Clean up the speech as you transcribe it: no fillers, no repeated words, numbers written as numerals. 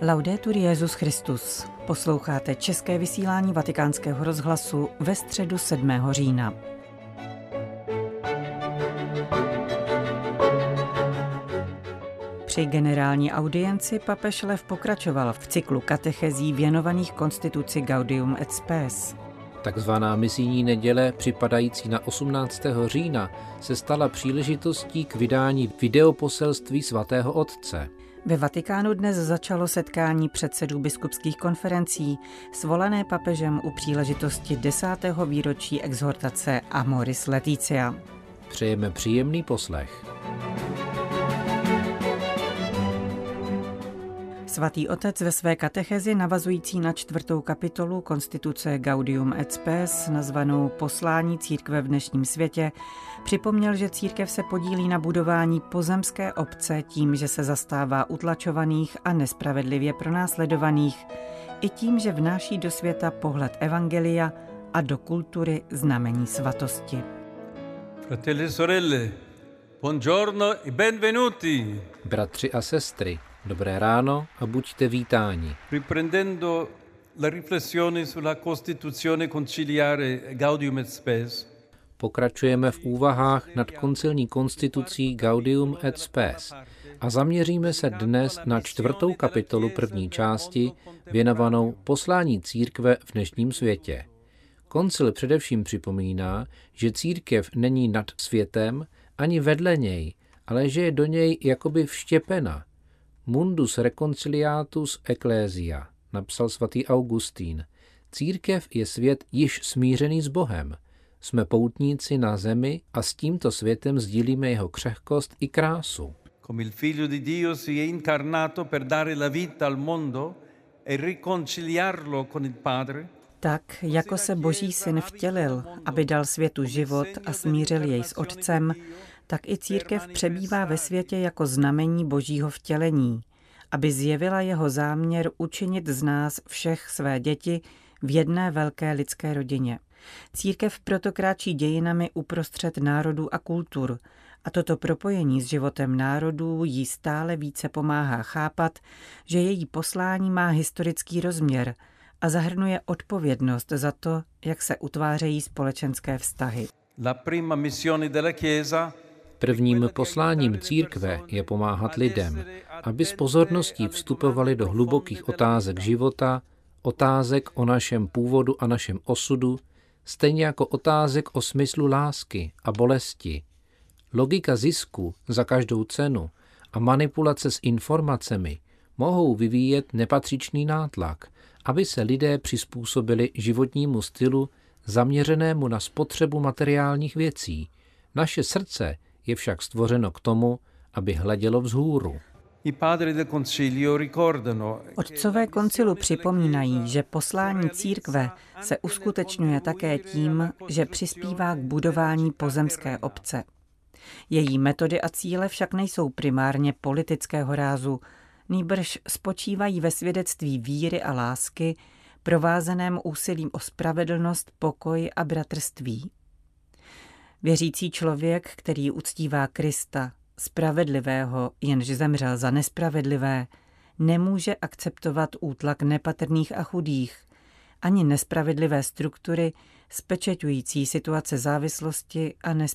Laudetur Jesus Christus. Posloucháte české vysílání Vatikánského rozhlasu ve středu 7. října. Při generální audienci papež Lev pokračoval v cyklu katechezí věnovaných konstituci Gaudium et Spes. Takzvaná misijní neděle, připadající na 18. října, se stala příležitostí k vydání videoposelství svatého otce. Ve Vatikánu dnes začalo setkání předsedů biskupských konferencí, svolané papežem u příležitosti 10. výročí exhortace Amoris Laetitia. Přejeme příjemný poslech. Svatý otec ve své katechezi navazující na 4. kapitolu konstituce Gaudium et Spes, nazvanou Poslání církve v dnešním světě, připomněl, že církev se podílí na budování pozemské obce tím, že se zastává utlačovaných a nespravedlivě pronásledovaných, i tím, že vnáší do světa pohled evangelia a do kultury znamení svatosti. Fratelli e sorelle, buongiorno e benvenuti. Bratři a sestry, dobré ráno a buďte vítáni. Riprendendo la riflessione sulla Costituzione conciliare Gaudium et Spes, Pokračujeme v úvahách nad koncilní konstitucí Gaudium et Spes a zaměříme se dnes na 4. kapitolu první části věnovanou poslání církve v dnešním světě. Koncil především připomíná, že církev není nad světem ani vedle něj, ale že je do něj jakoby vštěpena. Mundus reconciliatus ecclesia, napsal svatý Augustín. Církev je svět již smířený s Bohem. Jsme poutníci na zemi a s tímto světem sdílíme jeho křehkost i krásu. come il Figlio di Dio si è incarnato per dare la vita al mondo e riconciliarlo con il Padre, Tak, jako se Boží syn vtělil, aby dal světu život a smířil jej s Otcem, tak i církev přebývá ve světě jako znamení Božího vtělení, aby zjevila jeho záměr učinit z nás všech své děti v jedné velké lidské rodině. Církev proto kráčí dějinami uprostřed národů a kultur a toto propojení s životem národů jí stále více pomáhá chápat, že její poslání má historický rozměr a zahrnuje odpovědnost za to, jak se utvářejí společenské vztahy. la prima missione della Chiesa. Prvním posláním církve je pomáhat lidem, aby s pozorností vstupovali do hlubokých otázek života, otázek o našem původu a našem osudu, stejně jako otázek o smyslu lásky a bolesti. Logika zisku za každou cenu a manipulace s informacemi mohou vyvíjet nepatřičný nátlak, aby se lidé přizpůsobili životnímu stylu zaměřenému na spotřebu materiálních věcí. Naše srdce je však stvořeno k tomu, aby hledělo vzhůru. Otcové koncilu připomínají, že poslání církve se uskutečňuje také tím, že přispívá k budování pozemské obce. Její metody a cíle však nejsou primárně politického rázu, nýbrž spočívají ve svědectví víry a lásky, provázeném úsilím o spravedlnost, pokoj a bratrství. Věřící člověk, který uctívá Krista, spravedlivého, jenž zemřel za nespravedlivé, nemůže akceptovat útlak nepatrných a chudých, ani nespravedlivé struktury, spečeťující situace závislosti a